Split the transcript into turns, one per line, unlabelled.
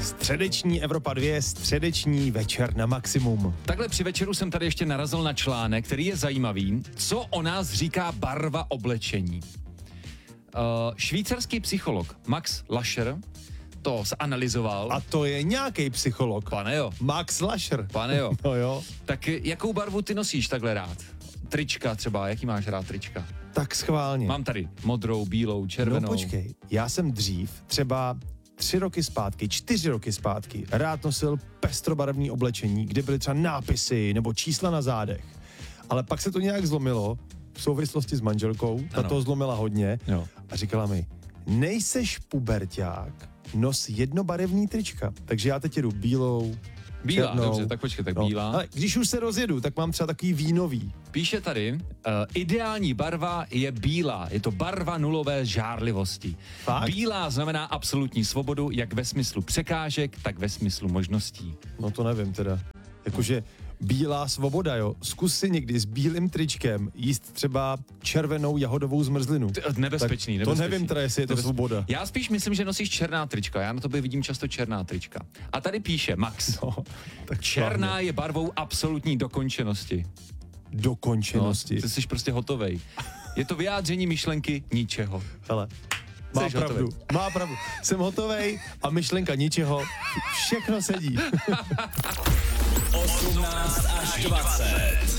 Středeční Evropa 2, středeční večer na maximum.
Takhle při večeru jsem tady ještě narazil na článek, který je zajímavý. Co o nás říká barva oblečení? Švýcarský psycholog Max Lascher to zanalyzoval.
A to je nějaký psycholog.
Pane jo.
Max Lascher.
Pane jo.
No jo.
Tak jakou barvu ty nosíš takhle rád? Trička třeba, jaký máš rád trička?
Tak schválně.
Mám tady modrou, bílou, červenou.
No počkej, já jsem dřív, třeba 4 roky zpátky, rád nosil pestrobarevný oblečení, kde byly třeba nápisy nebo čísla na zádech. Ale pak se to nějak zlomilo v souvislosti s manželkou, ta to zlomila hodně a říkala mi, nejseš puberťák, nos jednobarevný trička. Takže já teď jedu bílou,
Bílá,
černou.
dobře, tak počkej, tak bílá.
Ale když už se rozjedu, tak mám třeba takový vínový.
Píše tady, ideální barva je bílá, je to barva nulové žárlivosti.
Fakt?
Bílá znamená absolutní svobodu, jak ve smyslu překážek, tak ve smyslu možností.
No to nevím teda. Jakože bílá svoboda, jo. Zkus si někdy s bílým tričkem jíst třeba červenou jahodovou zmrzlinu.
Nebezpečný.
To nevím teda, jestli je to svoboda.
Já spíš myslím, že nosíš černá trička. Já na tobě vidím často černá trička. A tady píše Max.
No, tak
černá
slavně.
je barvou absolutní dokončenosti.
Dokončenosti.
No, ty jsi prostě hotovej. Je to vyjádření myšlenky ničeho.
Hele, má pravdu. Jsem hotovej a myšlenka ničeho. Všechno sedí.
18 až 20.